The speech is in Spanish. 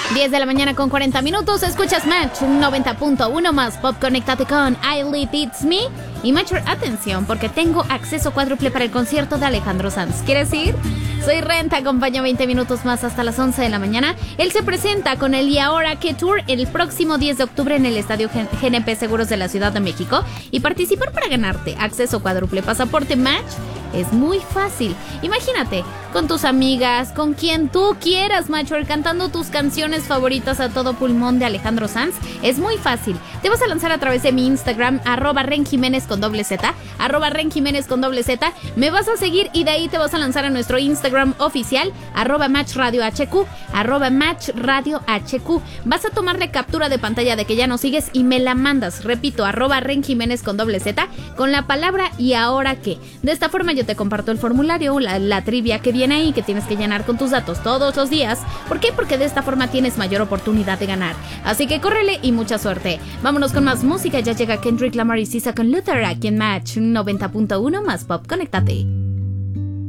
10 de la mañana con 40 minutos. Escuchas Match 90.1 más pop. Conéctate con I Live It's Me. Y Matcher, atención, porque tengo acceso cuádruple para el concierto de Alejandro Sanz. ¿Quieres ir? Soy Ren, te acompaño 20 minutos más hasta las 11 de la mañana. Él se presenta con el ¿Y ahora qué tour? El próximo 10 de octubre en el Estadio GNP Seguros de la Ciudad de México. Y participar para ganarte acceso cuádruple pasaporte Match es muy fácil. Imagínate, con tus amigas, con quien tú quieras, Matcher, cantando tus canciones favoritas a todo pulmón de Alejandro Sanz. Es muy fácil. Te vas a lanzar a través de mi Instagram, @RenJiménez con doble Z, @RenJiménez con doble Z. Me vas a seguir y de ahí te vas a lanzar a nuestro Instagram oficial, @MatchRadioHQ, @MatchRadioHQ. Vas a tomarle captura de pantalla de que ya nos sigues y me la mandas. Repito, @RenJiménez con doble Z, con la palabra ¿y ahora qué? De esta forma yo te comparto el formulario, la trivia que viene ahí, que tienes que llenar con tus datos todos los días. ¿Por qué? Porque de esta forma tienes mayor oportunidad de ganar. Así que córrele y mucha suerte. Vámonos con más música. Ya llega Kendrick Lamar y Sisa con Luther aquí en Match 90.1 más pop. Conéctate.